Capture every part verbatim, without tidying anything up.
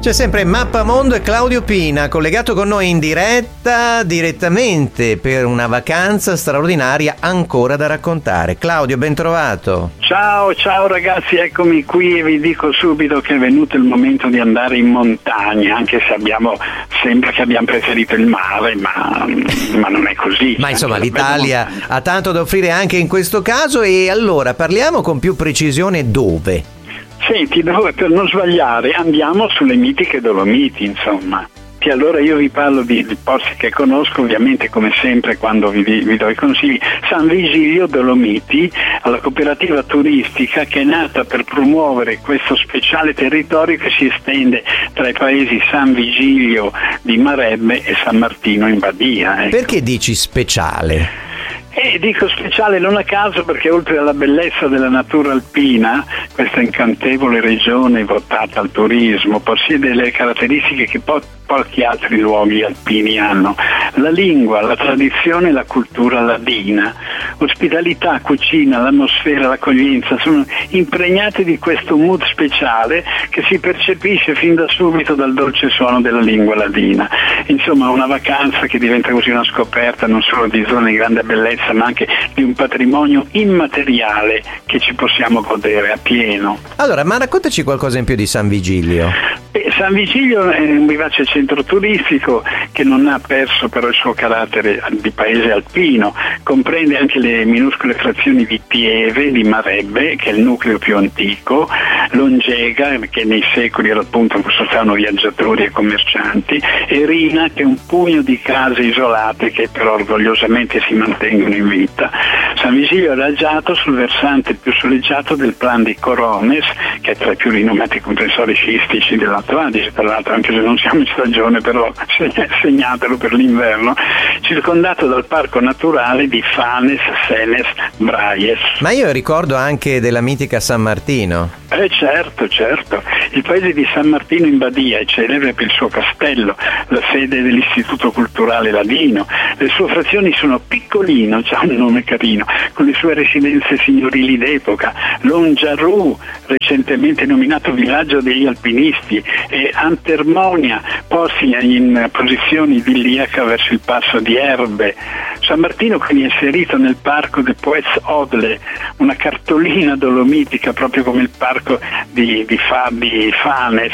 C'è sempre Mappamondo e Claudio Pina, collegato con noi in diretta, direttamente per una vacanza straordinaria ancora da raccontare. Claudio, ben trovato. Ciao, ciao ragazzi, eccomi qui e vi dico subito che è venuto il momento di andare in montagna, anche se abbiamo sembra che abbiamo preferito il mare, ma, ma non è così. Ma insomma l'Italia ha tanto da offrire anche in questo caso, e allora parliamo con più precisione dove? Senti, dove, per non sbagliare, andiamo sulle mitiche Dolomiti, insomma. E allora io vi parlo di, di posti che conosco, ovviamente come sempre quando vi, vi do i consigli. San Vigilio Dolomiti, alla cooperativa turistica che è nata per promuovere questo speciale territorio che si estende tra i paesi San Vigilio di Marebbe e San Martino in Badia. Ecco. Perché dici speciale? E dico speciale non a caso perché oltre alla bellezza della natura alpina, questa incantevole regione votata al turismo possiede delle caratteristiche che po- pochi altri luoghi alpini hanno: la lingua, la tradizione e la cultura ladina. Ospitalità, cucina, l'atmosfera, l'accoglienza sono impregnate di questo mood speciale che si percepisce fin da subito dal dolce suono della lingua ladina. Insomma, una vacanza che diventa così una scoperta non solo di zone di grande bellezza, ma anche di un patrimonio immateriale che ci possiamo godere a pieno. Allora, ma raccontaci qualcosa in più di San Vigilio. Eh, San Vigilio è un vivace centro turistico che non ha perso però il suo carattere di paese alpino, comprende anche le minuscole frazioni di Pieve, di Marebbe, che è il nucleo più antico, Longega, che nei secoli era appunto sostavano viaggiatori e commercianti, e Rina, che è un pugno di case isolate che però orgogliosamente si mantengono in vita. San Vigilio è adagiato sul versante più soleggiato del Plan di Corones, che è tra i più rinomati comprensori sciistici dell'Alto Adige, tra l'altro, anche se non siamo in stagione, però segnatelo per l'inverno, circondato dal parco naturale di Fanes, Senes, Braies. Ma io ricordo anche della mitica San Martino. Eh certo, certo. Il paese di San Martino in Badia è celebre per il suo castello, la sede dell'Istituto Culturale Ladino. Le sue frazioni sono Piccolino, già un nome carino, con le sue residenze signorili d'epoca, Longiarù, recentemente nominato villaggio degli alpinisti, e Antermonia, posti in posizioni idilliaca verso il passo di Erbe. San Martino quindi è inserito nel parco de Poets Odle, una cartolina dolomitica proprio come il parco di, di, Fa, di Fanes,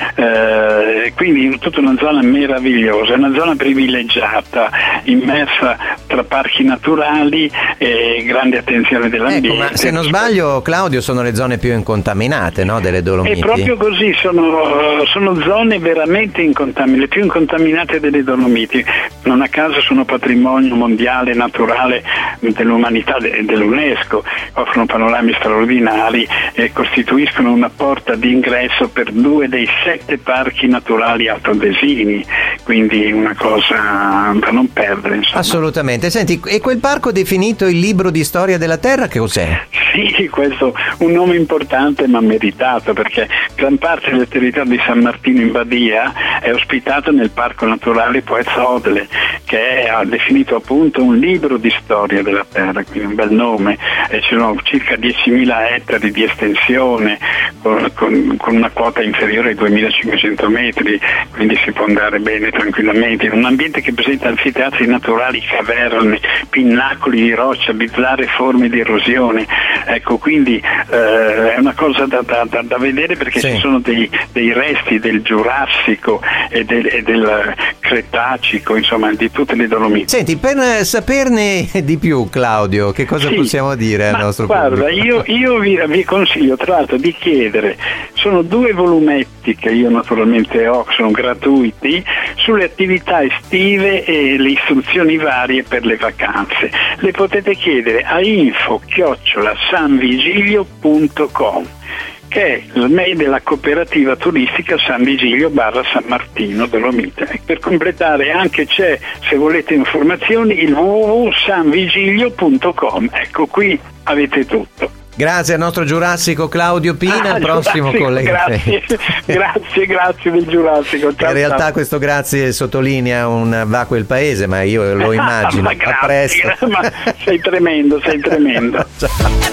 eh, quindi tutta una zona meravigliosa, una zona privilegiata, immersa tra parchi naturali e grande attenzione dell'ambiente. Ecco, ma se non sbaglio, Claudio, sono le zone più incontaminate, no, delle Dolomiti? È proprio così, sono, sono zone veramente incontaminate, le più incontaminate delle Dolomiti. Non a caso sono patrimonio mondiale naturale dell'umanità, de, dell'UNESCO, offrono panorami straordinari e costituiscono una porta d'ingresso per due dei sette parchi naturali altoadesini, quindi una cosa da non perdere, insomma. Assolutamente. Senti, e quel parco definito il libro di storia della terra, che cos'è? Sì, questo è un nome importante ma meritato, perché gran parte del territorio di San Martino in Badia è ospitato nel parco naturale Poets Odle, che è definito appunto un libro di storia della terra, quindi un bel nome. E ci sono circa diecimila ettari di estensione con, con, con una quota inferiore ai duemilacinquecento metri, quindi si può andare bene tranquillamente in un ambiente che presenta anfiteatri naturali, caverne, pinnacoli di roccia, bizzarre forme di erosione. Ecco, quindi eh, è una cosa da, da, da, da vedere, perché sì, ci sono dei, dei resti del Giurassico e del, e del Cretacico, insomma di tutte le Dolomiti. Senti, per saperne di più, Claudio, che cosa sì, possiamo dire al nostro guarda, pubblico? Io, io vi, vi consiglio tra l'altro di chiedere, sono due volumetti che io naturalmente ho, sono gratuiti, sulle attività estive e le istruzioni varie per le vacanze. Le potete chiedere a info chiocciola sanvigilio punto com, che è il mail della cooperativa turistica San Vigilio barra San Martino Dolomite. Per completare anche c'è, se volete informazioni, il w w w punto sanvigilio punto com. Ecco, qui avete tutto. Grazie al nostro Giurassico Claudio Pina, ah, al prossimo collega. Grazie, grazie, grazie del Giurassico. Ciao, in realtà ciao. Questo grazie sottolinea un va quel paese, ma io lo immagino. ma grazie, a presto. Ma sei tremendo, sei tremendo. Ciao.